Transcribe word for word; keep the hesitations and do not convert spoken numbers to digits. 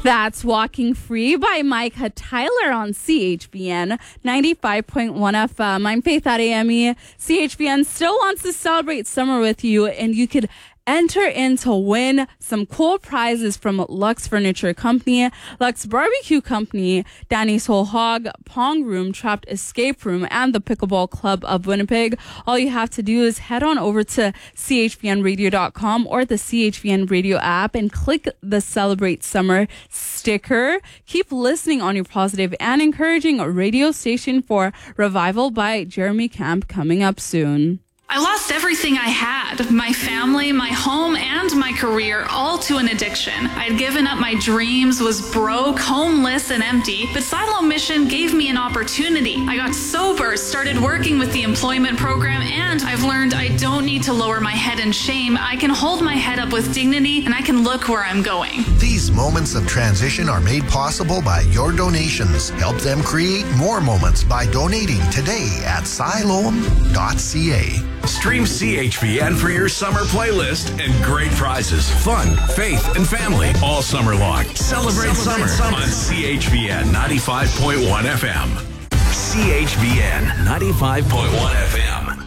That's Walking Free by Micah Tyler on C H V N ninety-five point one F M. I'm Faith Adeyemi. C H V N still wants to celebrate summer with you, and you could enter in to win some cool prizes from Lux Furniture Company, Lux Barbecue Company, Danny's Whole Hog, Pong Room, Trapped Escape Room, and the Pickleball Club of Winnipeg. All you have to do is head on over to C H V N radio dot com or the C H V N Radio app and click the Celebrate Summer sticker. Keep listening on your positive and encouraging radio station for Revival by Jeremy Camp coming up soon. I lost everything I had, my family, my home, and my career, all to an addiction. I'd given up my dreams, was broke, homeless, and empty, but Siloam Mission gave me an opportunity. I got sober, started working with the employment program, and I've learned I don't need to lower my head in shame. I can hold my head up with dignity, and I can look where I'm going. These moments of transition are made possible by your donations. Help them create more moments by donating today at siloam dot c a. Stream C H V N for your summer playlist and great prizes, fun, faith, and family all summer long. Celebrate, Celebrate summer, summer on C H V N ninety-five point one F M. C H V N ninety-five point one F M.